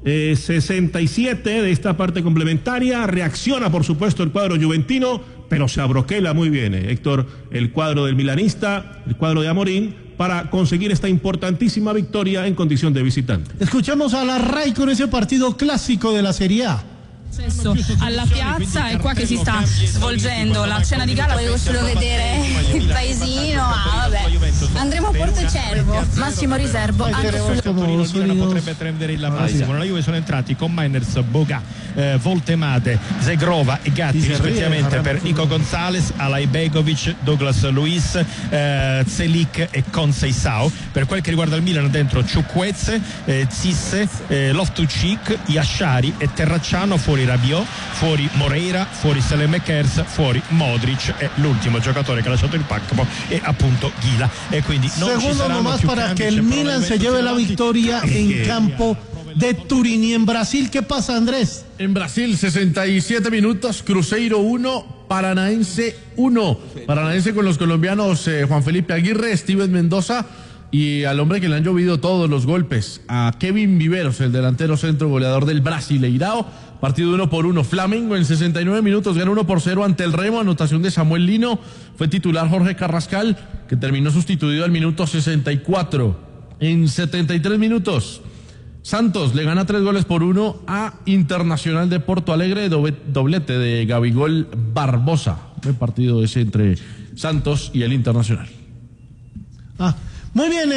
S2: 67 de esta parte complementaria. Reacciona, por supuesto, el cuadro juventino, pero se abroquela muy bien, Héctor, el cuadro del milanista, el cuadro de Amorín, para conseguir esta importantísima victoria en condición de visitante.
S1: Escuchamos a la RAI con ese partido clásico de la Serie A.
S13: Alla piazza è qua che si sta svolgendo la cena di gala. Volevo solo vedere il paesino. Vabbè. Andremo a Portocervo, massimo riservo.
S14: Potrebbe prendere il massimo. La Juve sono entrati con Mainers, Boga, Voltemade, Zegrova e Gatti rispettivamente per Nico Gonzalez, Alay Begovic, Douglas Luiz, Zelik e Conceição. Per quel che riguarda il Milan dentro Chukwueze, Zisse, Loftus-Cheek, Yashari e Terracciano, fuori Rabiot, fuori Moreira, fuori Saelemaekers, fuori Modric e l'ultimo giocatore che ha lasciato il campo è appunto Ghila. E quindi non
S1: Segundo
S14: ci saranno
S1: nomás
S14: più
S1: para
S14: cambi,
S1: que el Milan se lleve la victoria en campo de Turín. Y en Brasil, ¿qué pasa, Andrés?
S3: En Brasil, 67 minutos, Cruzeiro 1, Paranaense 1. Paranaense con los colombianos Juan Felipe Aguirre, Steven Mendoza y al hombre que le han llovido todos los golpes, a Kevin Viveros, el delantero centro goleador del Brasileirao. Partido 1-1. Flamengo en 69 minutos gana 1-0 ante el Remo. Anotación de Samuel Lino. Fue titular Jorge Carrascal, que terminó sustituido al minuto 64. En 73 minutos, Santos le gana 3-1 a Internacional de Porto Alegre. Doblete de Gabigol Barbosa. El partido ese entre Santos y el Internacional.
S1: Muy bien,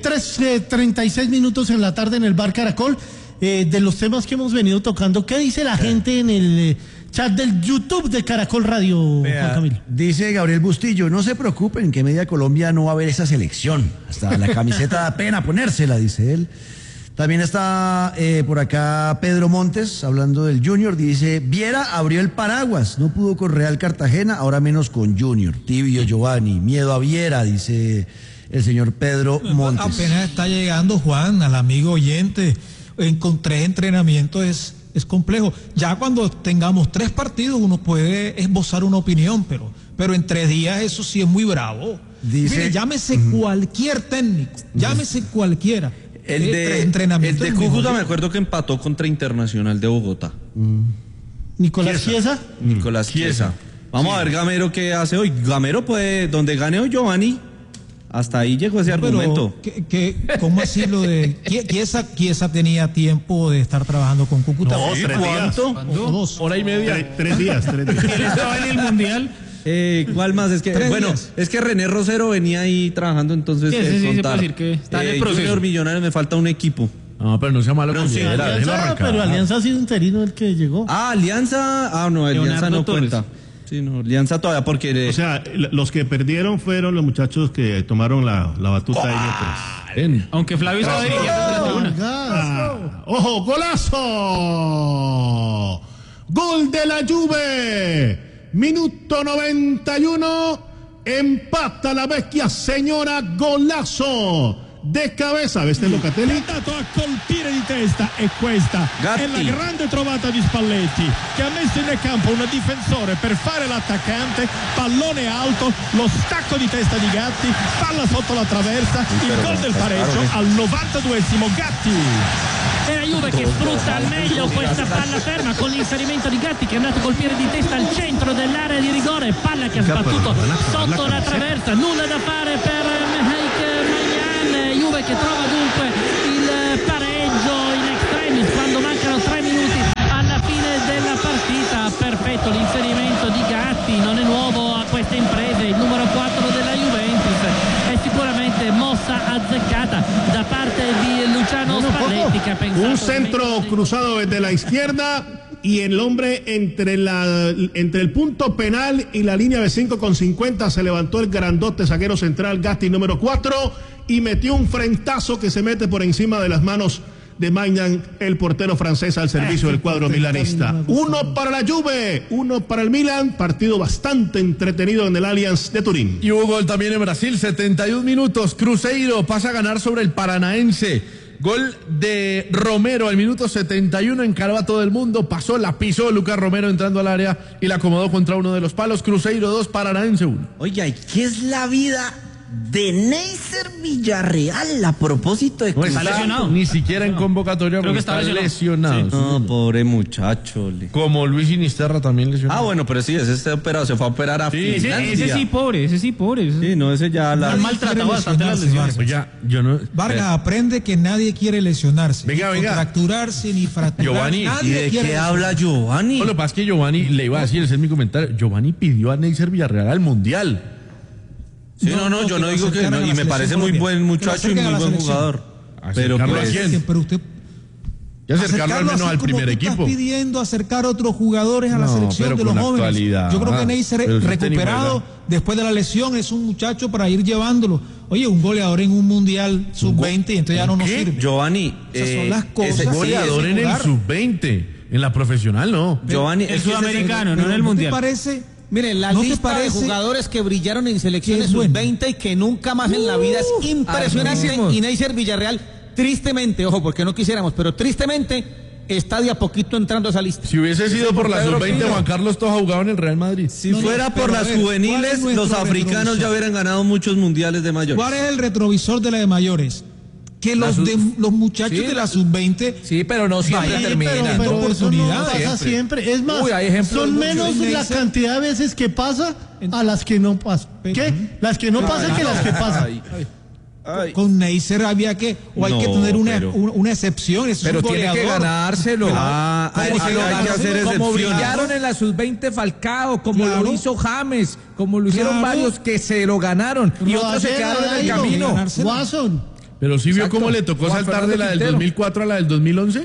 S1: 3:36 minutos en la tarde en el Bar Caracol. De los temas que hemos venido tocando, ¿qué dice la gente en el chat del YouTube de Caracol Radio, Juan Camilo?
S6: Dice Gabriel Bustillo, no se preocupen que en Media Colombia no va a haber esa selección. Hasta la camiseta da pena ponérsela, dice él. También está por acá Pedro Montes, hablando del Junior, dice, Viera abrió el paraguas, no pudo con Real Cartagena, ahora menos con Junior. Tibio Giovanni, miedo a Viera, dice el señor Pedro Montes.
S10: Apenas está llegando, Juan, al amigo oyente. Con 3 entrenamientos es complejo. Ya cuando tengamos 3 partidos uno puede esbozar una opinión, pero en 3 días eso sí es muy bravo. Mire, llámese cualquier técnico, llámese cualquiera.
S5: El de Cúcuta me acuerdo que empató contra Internacional de Bogotá.
S1: Nicolás Chiesa.
S5: Nicolás Chiesa. Vamos a ver Gamero qué hace hoy. Gamero puede, donde gane hoy Giovanni. Hasta ahí llegó ese argumento.
S10: ¿Cómo así lo de Chiesa tenía tiempo de estar trabajando con Cúcuta?
S2: No, 3 días.
S10: ¿2
S3: hora y media?
S2: 3 días.
S8: Él estaba en el Mundial.
S5: ¿Cuál más? Es que es que René Rosero venía ahí trabajando, entonces
S8: sí, se puede decir que está en el proceso.
S5: Junior Millonarios me falta un equipo.
S3: No, pero no sea malo con
S1: pero Alianza ha sido interino el que llegó.
S5: Alianza, no, Alianza no cuenta. Sí, no, Alianza todavía porque...
S2: O sea, los que perdieron fueron los muchachos que tomaron la batuta de ellos.
S8: Aunque Flavio estaba dirigiendo.
S2: ¡Ojo, golazo! ¡Gol de la Juve! Minuto 91. Empata la vecchia señora, golazo de cabeza. Veste Locatelli.
S14: È andato a colpire di testa e questa
S5: Gatti.
S14: è la grande trovata di Spalletti, che ha messo in campo un difensore per fare l'attaccante, pallone alto, lo stacco di testa di Gatti, palla sotto la traversa, il gol del pareggio al 92esimo. Gatti.
S8: È la Juve che sfrutta al meglio questa palla ferma con l'inserimento di Gatti, che è andato a colpire di testa al centro dell'area di rigore, palla che ha sbattuto sotto la traversa. Nulla da fare per Juve che trova dunque il pareggio in extremis quando mancano 3 minuti alla fine della partita. Perfetto l'inserimento di Gatti, non è nuovo a queste imprese, il numero 4 della Juventus. È sicuramente mossa azzeccata da parte di Luciano Spalletti, che ha pensato
S2: un centro cruzado desde la izquierda y el hombre entre el punto penal y la línea de 5,50 se levantó el grandote zaguero central Gatti, número 4, y metió un frentazo que se mete por encima de las manos de Maignan, el portero francés al servicio del cuadro milanista. 1 para la Juve, 1 para el Milan. Partido bastante entretenido en el Allianz de Turín.
S3: Y hubo gol también en Brasil, 71 minutos. Cruzeiro pasa a ganar sobre el Paranaense. Gol de Romero al minuto 71, encaró a todo el mundo, la pisó Lucas Romero entrando al área y la acomodó contra uno de los palos. Cruzeiro 2, Paranaense 1.
S6: Oiga, ¿y qué es la vida de Neisser
S5: Neisser Villarreal, a propósito de
S3: está lesionado. Ni siquiera en convocatoria.
S8: Creo que está lesionado.
S3: Sí.
S5: No, pobre muchacho.
S3: Como Luis Sinisterra también lesionado.
S5: Ah, bueno, pero sí, ese está operado, se fue a operar a Finlandia.
S8: Ese sí pobre.
S5: Sí, no, ese ya la...
S8: Han maltratado bastante las lesiones.
S3: Oye, yo no...
S10: Vargas, aprende que nadie quiere lesionarse.
S3: Venga.
S10: Fracturarse ni fracturar.
S3: Giovanni,
S5: ¿y de qué habla Giovanni?
S3: No, lo que pasa es que Giovanni, le iba a decir, ese es mi comentario, Giovanni pidió a Neisser Villarreal al Mundial.
S5: Sí, no, yo no digo que no, y me parece muy buen muchacho y muy buen jugador. Pero
S3: pues,
S10: pero usted
S3: y acercarlo al menos al primer equipo.
S10: Estás pidiendo acercar a otros jugadores a la selección de los jóvenes.
S3: Actualidad.
S10: Yo creo que Neisser recuperado después de la lesión es un muchacho para ir llevándolo. Oye, un goleador en un mundial sub-20 y entonces ya no nos sirve.
S5: Giovanni,
S10: esas son las cosas.
S3: Ese goleador en el sub-20, en la profesional no.
S5: Giovanni,
S8: el sudamericano, no en el mundial.
S10: ¿No te parece?
S4: Mire, la lista de jugadores que brillaron en selecciones sub-20 y que nunca más en la vida es impresionante. Y Neisser Villarreal, tristemente, ojo, porque no quisiéramos, pero tristemente está de a poquito entrando a esa lista.
S3: Si hubiese sido por la sub-20, Juan Carlos Toja jugaba en el Real Madrid.
S5: Si fuera por las juveniles, los africanos ya hubieran ganado muchos mundiales de mayores.
S10: ¿Cuál es el retrovisor de la de mayores? Que los muchachos de la sub-20
S11: sí, pero no siempre terminan.
S1: Pero eso no pasa siempre. Es más, son menos la cantidad de veces que pasa a las que no pasa. ¿Qué? Las que no pasan que las que pasan.
S10: Con Neisser había que, hay que tener una excepción.
S11: Pero tiene que ganárselo.
S5: Hay que hacer excepciones.
S11: Como brillaron en la sub-20 Falcao, como lo hizo James, como lo hicieron varios que se lo ganaron y otros se quedaron en el camino.
S1: Watson.
S3: Pero sí vio cómo le tocó saltar de la del 2004 a la del 2011.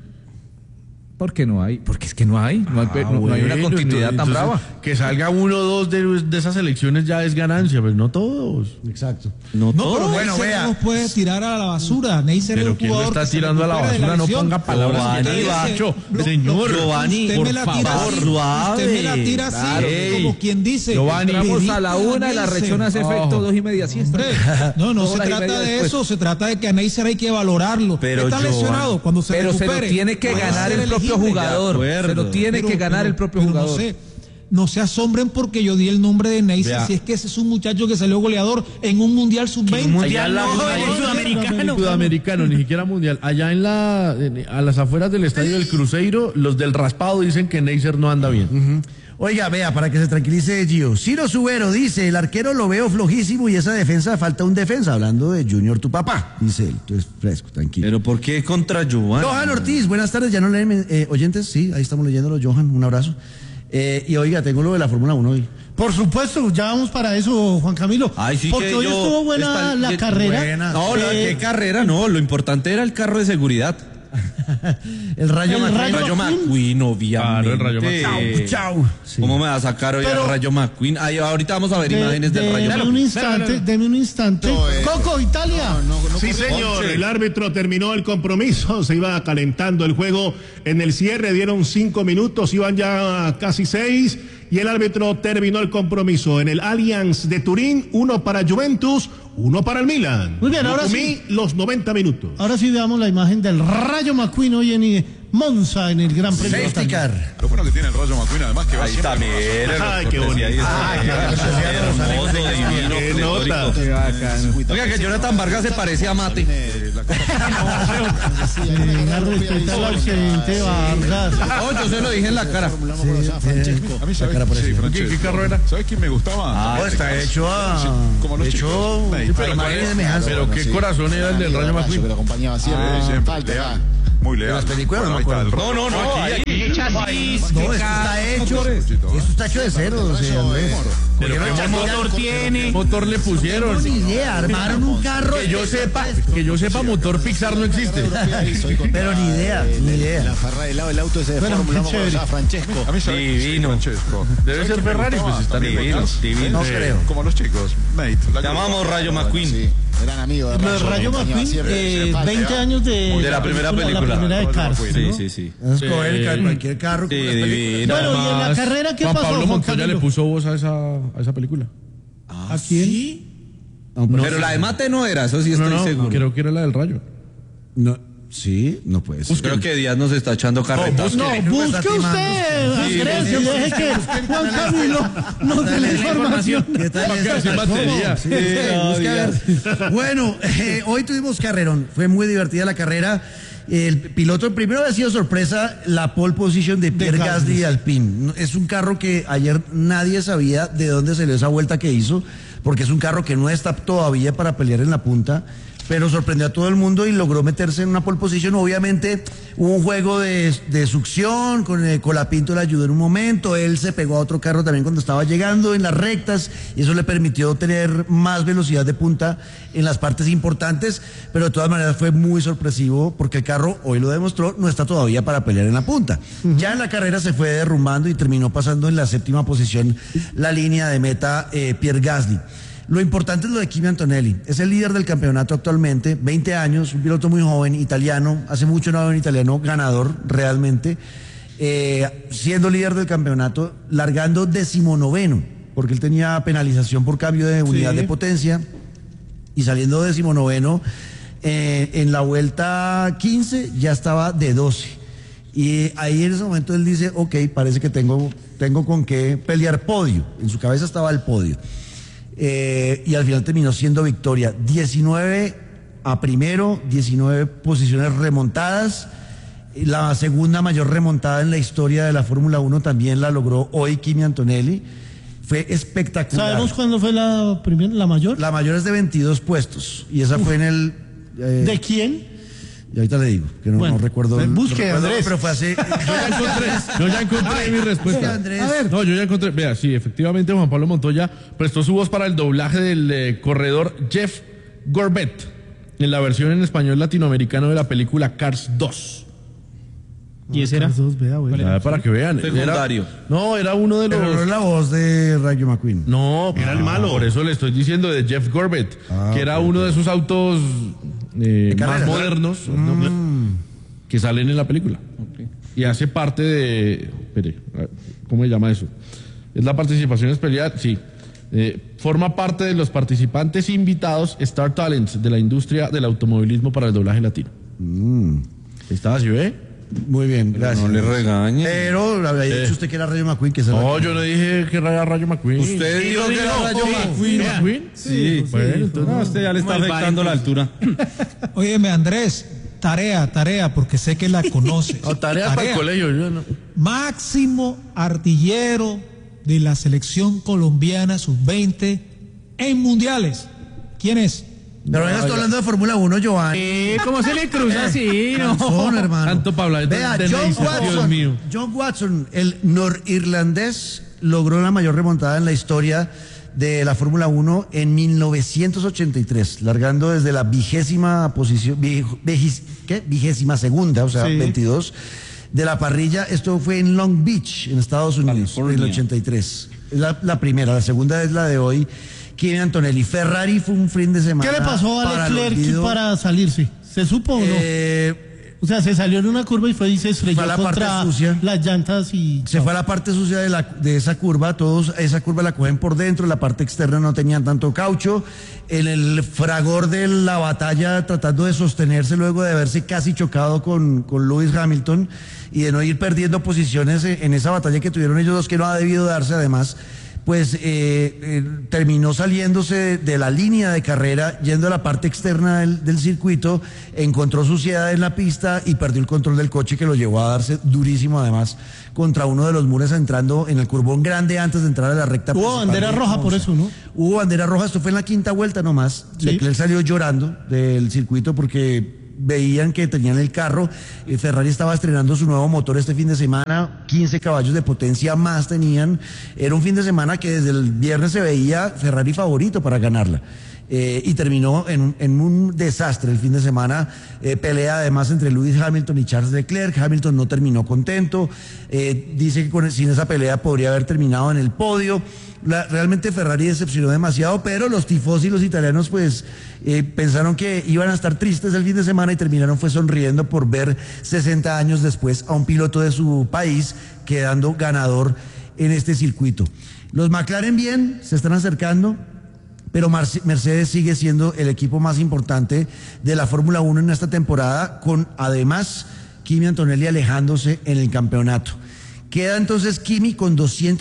S11: ¿Por qué no hay? Porque es que no hay una continuidad tan brava.
S3: Que salga uno o dos de esas elecciones ya es ganancia, pero no todos.
S6: Exacto.
S10: No todos. Bueno, vea. No nos puede tirar a la basura. Neisser
S3: pero quién lo está tirando a la basura, no ponga palabras que señor
S5: Giovanni, por favor, suave.
S10: Usted me la tira así, como quien dice.
S11: Giovanni, vamos a la una y la reacción hace efecto 2:30 siesta.
S10: No se trata de eso, se trata de que a Neisser hay que valorarlo. Está lesionado cuando se recupere.
S11: Pero se lo tiene que ganar el propio jugador. Se lo tiene que ganar el propio jugador.
S10: No se asombren porque yo di el nombre de Neisser, si es que ese es un muchacho que salió goleador en un mundial sub-20.
S8: Mundial
S3: sudamericano, ni siquiera mundial. Allá a las afueras del estadio del Cruzeiro, los del raspado dicen que Neisser no anda bien.
S6: Oiga, vea, para que se tranquilice Gio. Ciro Subero dice, el arquero lo veo flojísimo y esa defensa falta un defensa, hablando de Junior tu papá, dice él. Entonces, fresco, tranquilo.
S5: ¿Pero por qué contra Giovanni?
S6: Johan Ortiz, buenas tardes, ya no leen oyentes, sí, ahí estamos leyéndolo, Johan, un abrazo. Y oiga, tengo lo de la Fórmula 1 hoy.
S1: Por supuesto, ya vamos para eso, Juan Camilo.
S5: Sí,
S1: porque hoy estuvo buena la carrera.
S5: No, ¿qué carrera? No, lo importante era el carro de seguridad.
S6: El Rayo
S5: McQueen, obviamente.
S3: Claro, el Rayo
S6: McQueen. Chau.
S5: Sí. ¿Cómo me va a sacar hoy el Rayo McQueen? Ahorita vamos a ver imágenes del Rayo McQueen.
S1: Deme un instante. Coco, Italia.
S2: Sí, señor. El árbitro terminó el compromiso. Se iba calentando el juego en el cierre. Dieron 5 minutos. Iban ya casi 6. Y el árbitro terminó el compromiso en el Allianz de Turín. 1 para Juventus, 1 para el Milan.
S1: Muy bien, ahora sí.
S2: Los 90 minutos.
S1: Ahora sí veamos la imagen del Rayo McQueen hoy en Monza en el Gran Premio.
S6: Safety car.
S15: Lo bueno que tiene el Rayo McQueen, además que va
S5: ahí está,
S2: ay, qué bonito.
S5: Qué nota. Oiga, que Jonathan Vargas se parece a Mate.
S1: Respeta al ausente Vargas.
S5: No, yo se lo dije en la cara.
S15: A mí, ¿sabes?
S3: ¿Qué carro era?
S15: ¿Sabes quién me gustaba?
S6: Está hecho
S15: como los chicos.
S3: Pero qué corazón era el del Rayo McQueen.
S15: Que lo acompañaba siempre, leal. Muy leal.
S6: Las películas no me acuerdo.
S5: No.
S6: No, esto está hecho de cero,
S3: Pero ¿qué motor tiene? ¿Qué motor le pusieron?
S6: No tengo ni idea, armaron un carro.
S3: Que yo sepa, motor Pixar no existe.
S6: Pero ni idea.
S15: La Ferrari del lado del auto ese de Fórmula 1, Francesco. A mí
S5: divino.
S15: Francesco.
S3: Debe ser Ferrari, pues está divino.
S6: No creo.
S15: Como los chicos, mate.
S5: Llamamos Rayo McQueen.
S15: Gran amigo de
S1: Rayo McQueen, 20 años de
S5: la primera película.
S1: La primera de Cars.
S5: Sí.
S6: Vamos a coger cualquier carro.
S5: Sí, divino.
S1: Bueno, y en la carrera, ¿qué pasó?
S3: Pablo Montoya le puso voz a esa película.
S1: ¿A quién?
S5: Pero la de Mate no era, eso sí estoy seguro.
S3: Creo que era la del Rayo.
S6: No. Sí, no puede ser.
S5: Creo que Díaz nos está echando carretas.
S1: No, busque usted, Andrés, y deje que Juan Camilo nos dé la información.
S6: ¿Qué tal Bueno, hoy tuvimos carrerón. Fue muy divertida la carrera. El piloto primero había sido sorpresa la pole position de Pierre Gasly y Alpine. Es un carro que ayer nadie sabía de dónde salió esa vuelta que hizo, porque es un carro que no está todavía para pelear en la punta, pero sorprendió a todo el mundo y logró meterse en una pole position. Obviamente hubo un juego de succión, con Colapinto le ayudó en un momento, él se pegó a otro carro también cuando estaba llegando en las rectas, y eso le permitió tener más velocidad de punta en las partes importantes, pero de todas maneras fue muy sorpresivo, porque el carro, hoy lo demostró, no está todavía para pelear en la punta. Ya en la carrera se fue derrumbando y terminó pasando en la 7ª posición la línea de meta Pierre Gasly. Lo importante es lo de Kimi Antonelli. Es el líder del campeonato actualmente, 20 años, un piloto muy joven, italiano. Hace mucho no había un italiano ganador, realmente. Siendo líder del campeonato, largando 19º, porque él tenía penalización por cambio de unidad de potencia. Y saliendo 19º, en la vuelta 15 ya estaba de 12. Y ahí en ese momento él dice, ok, parece que tengo con qué pelear podio. En su cabeza estaba el podio. Y al final terminó siendo victoria. 19 a primero, 19 posiciones remontadas. La segunda mayor remontada en la historia de la Fórmula 1 también la logró hoy Kimi Antonelli. Fue espectacular.
S1: ¿Sabemos cuándo fue la primera, la mayor?
S6: La mayor es de 22 puestos. Y esa fue en el...
S1: ¿De quién?
S6: Y ahorita le digo, que no recuerdo.
S1: Busque, Andrés.
S6: Pero fue así.
S3: Yo ya encontré mi respuesta.
S6: Andrés.
S1: A ver.
S3: No, yo ya encontré. Vea, sí, efectivamente Juan Pablo Montoya prestó su voz para el doblaje del corredor Jeff Gorbett en la versión en español latinoamericano de la película Cars 2.
S8: ¿Y ese era?
S3: Para que vean.
S5: Secundario.
S3: Era uno de los...
S6: Pero no es la voz de Rayo McQueen.
S3: No,
S2: era el malo.
S3: Por eso le estoy diciendo de Jeff Gorbett, que era uno de esos autos más modernos que salen en la película. Y hace parte de... Espere, ¿cómo se llama eso? ¿Es la participación especial? Sí. Forma parte de los participantes invitados Star Talents de la industria del automovilismo para el doblaje latino. ¿Estaba así, ve?
S6: Muy bien, gracias.
S5: No le regañe.
S6: Pero había dicho usted que era Rayo McQueen.
S3: No, yo no dije que era Rayo McQueen.
S5: Usted dijo que era Rayo McQueen.
S3: Sí. Bueno, entonces,
S5: no, usted ya le está afectando la altura.
S10: Óyeme, Andrés, tarea, porque sé que la conoces.
S3: Tarea para el colegio. Yo no.
S10: Máximo artillero de la selección colombiana sub-20 en mundiales. ¿Quién es?
S6: Pero ya estoy hablando de Fórmula 1, Giovanni.
S8: ¿Cómo se le cruza así? No.
S6: Hermano.
S3: Tanto para hablar
S6: Vea,
S3: de
S6: John Watson, el norirlandés, logró la mayor remontada en la historia de la Fórmula 1 en 1983, largando desde la 20ª posición, 22ª, o sea, 22, de la parrilla. Esto fue en Long Beach, en Estados Unidos, en el 83. La primera, la segunda es la de hoy. Kimi Antonelli. Ferrari fue un fin de semana.
S1: ¿Qué le pasó a Leclerc para salirse? ¿Se supo o no? O sea, se salió en una curva y se estrelló contra las llantas y...
S6: Se fue a la parte sucia de esa curva. Todos esa curva la cogen por dentro. La parte externa no tenían tanto caucho. En el fragor de la batalla, tratando de sostenerse luego de haberse casi chocado con Lewis Hamilton y de no ir perdiendo posiciones en esa batalla que tuvieron ellos dos, que no ha debido darse además, pues terminó saliéndose de la línea de carrera, yendo a la parte externa del circuito, encontró suciedad en la pista y perdió el control del coche, que lo llevó a darse durísimo además contra uno de los muros, entrando en el curbón grande antes de entrar a la recta principal.
S1: Hubo bandera roja por eso, ¿no?
S6: Hubo bandera roja, esto fue en la 5ª vuelta nomás. ¿Sí? Leclerc salió llorando del circuito porque veían que tenían el carro. Ferrari estaba estrenando su nuevo motor este fin de semana, 15 caballos de potencia más tenían. Era un fin de semana que desde el viernes se veía Ferrari favorito para ganarla. Y terminó en un desastre el fin de semana. Pelea además entre Lewis Hamilton y Charles Leclerc. Hamilton no terminó contento. Dice que sin esa pelea podría haber terminado en el podio. Realmente Ferrari decepcionó demasiado, pero los tifosi, los italianos, pues pensaron que iban a estar tristes el fin de semana y terminaron fue sonriendo por ver 60 años después a un piloto de su país quedando ganador en este circuito. Los McLaren bien, se están acercando. pero Mercedes sigue siendo el equipo más importante de la Fórmula 1 en esta temporada, con además Kimi Antonelli alejándose en el campeonato. Queda entonces Kimi con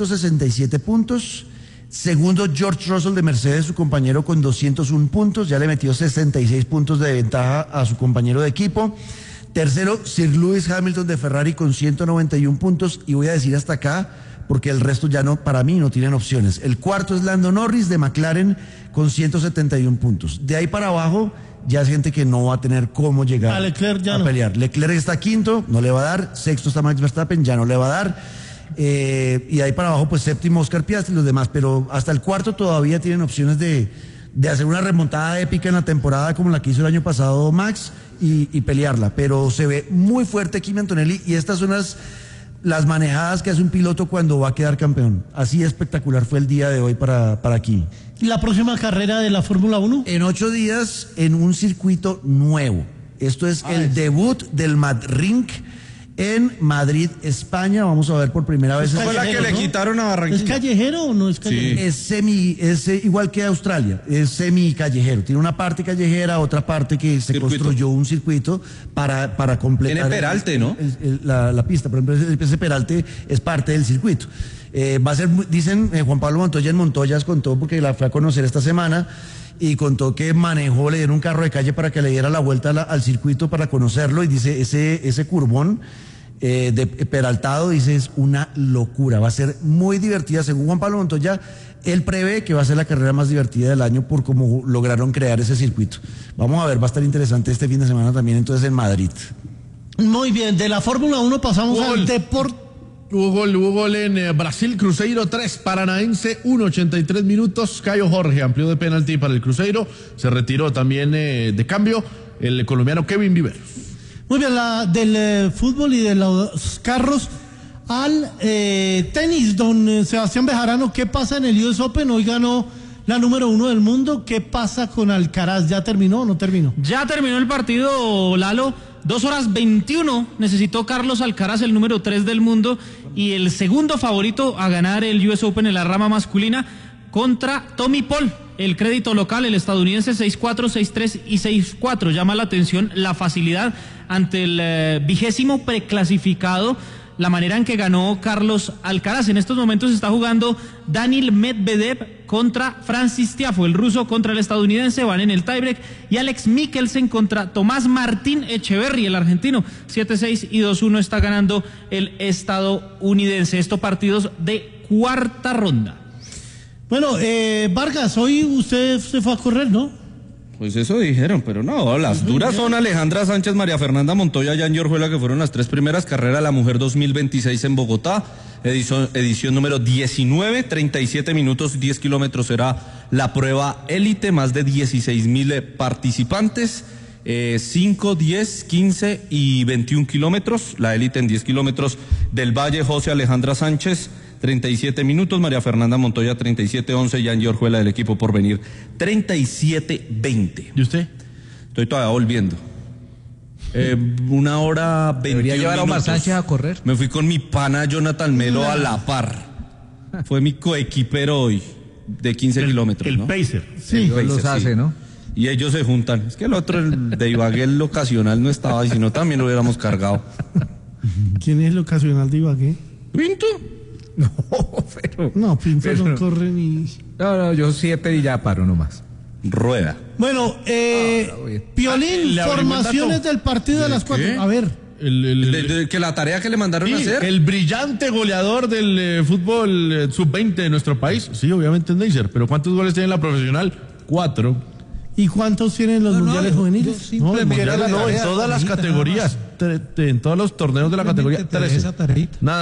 S6: 267 puntos. Segundo, George Russell de Mercedes, su compañero, con 201 puntos. Ya le metió 66 puntos de ventaja a su compañero de equipo. Tercero, Sir Lewis Hamilton de Ferrari con 191 puntos. Y voy a decir hasta acá, porque el resto ya no, para mí, no tienen opciones. El cuarto es Lando Norris de McLaren con 171 puntos. De ahí para abajo, ya es gente que no va a tener cómo llegar a pelear. Leclerc está quinto, no le va a dar. Sexto está Max Verstappen, ya no le va a dar. Y de ahí para abajo, pues séptimo Oscar Piastri y los demás. Pero hasta el cuarto todavía tienen opciones de hacer una remontada épica en la temporada como la que hizo el año pasado Max y pelearla. Pero se ve muy fuerte Kimi Antonelli, y estas son las manejadas que hace un piloto cuando va a quedar campeón. Así espectacular fue el día de hoy para Kimi.
S1: ¿Y la próxima carrera de la Fórmula 1?
S6: En 8 días, en un circuito nuevo. Esto es el debut del Madrink en Madrid, España. Vamos a ver por primera vez.
S5: Fue la que le quitaron a Barranquilla.
S1: ¿Es callejero o no es callejero?
S6: Sí. Es igual que Australia, es semi callejero. Tiene una parte callejera, otra parte que se construyó un circuito para completar.
S5: Tiene peralte, ¿no?
S6: La pista, por ejemplo, ese peralte es parte del circuito. Va a ser, dicen, Juan Pablo Montoya en Montoyas contó, porque la fue a conocer esta semana, y contó que le dieron un carro de calle para que le diera la vuelta al circuito para conocerlo, y dice, ese curvón de peraltado, dice, es una locura, va a ser muy divertida. Según Juan Pablo Montoya, él prevé que va a ser la carrera más divertida del año por cómo lograron crear ese circuito. Vamos a ver, va a estar interesante este fin de semana también entonces en Madrid.
S1: Muy bien, de la Fórmula 1 pasamos al deporte.
S3: Hubo gol en Brasil, Cruzeiro 3, Paranaense 1, 83 minutos. Caio Jorge amplió de penalti para el Cruzeiro. Se retiró también de cambio el colombiano Kevin Viveros.
S1: Muy bien, del fútbol y de los carros al tenis, don Sebastián Bejarano. ¿Qué pasa en el US Open? Hoy ganó la número 1 del mundo. ¿Qué pasa con Alcaraz? ¿Ya terminó o no terminó?
S8: Ya terminó el partido, Lalo. 2 horas 21 necesitó Carlos Alcaraz, el número 3 del mundo y el segundo favorito a ganar el US Open en la rama masculina, contra Tommy Paul, el crédito local, el estadounidense, 6-4, 6-3 y 6-4. Llama la atención la facilidad ante el 20º preclasificado, la manera en que ganó Carlos Alcaraz. En estos momentos está jugando Daniil Medvedev contra Francis Tiafoe, el ruso contra el estadounidense, van en el tiebreak, y Alex Mikkelsen contra Tomás Martín Echeverry, el argentino, 7-6 y 2-1 está ganando el estadounidense. Estos partidos de cuarta ronda.
S1: Bueno, Vargas, hoy usted se fue a correr, ¿no?
S5: Pues eso dijeron, pero no, las duras son Alejandra Sánchez, María Fernanda Montoya y Angie Orjuela, que fueron las 3 primeras carreras de la Mujer 2026 en Bogotá, edición número 19, 37 minutos, 10 kilómetros será la prueba élite, más de 16,000 participantes, 5, 10, 15 y 21 kilómetros, la élite en 10 kilómetros del Valle. José Alejandra Sánchez, 37 minutos, María Fernanda Montoya 37-11 y Angie Orjuela del equipo Porvenir 37-20.
S3: ¿Y usted?
S5: Estoy todavía volviendo. 1 hora 21
S11: Debería llevar a Omar
S5: minutos.
S11: Sánchez a correr.
S5: Me fui con mi pana Jonathan Melo a la par. Fue mi coequipero hoy de 15 kilómetros.
S2: El
S5: ¿no?
S2: Pacer.
S11: Sí, los hace, ¿no?
S5: Y ellos se juntan. Es que el otro, el de Ibagué, el ocasional, no estaba, y si no también lo hubiéramos cargado.
S1: ¿Quién es el ocasional de Ibagué?
S5: ¿Pinto?
S11: No, pero...
S1: No, Pinto no corre ni...
S11: No, yo 7 y ya paro nomás.
S5: Rueda.
S1: Bueno, Piolín, formaciones del partido de las 4. A ver.
S5: Que la tarea que le mandaron a hacer.
S3: El brillante goleador del fútbol sub-20 de nuestro país. Sí, obviamente es Neisser, pero ¿cuántos goles tiene la profesional? 4.
S1: ¿Y cuántos tienen los mundiales juveniles?
S3: No, en todas las categorías. En todos los torneos de la categoría. 13. Nada.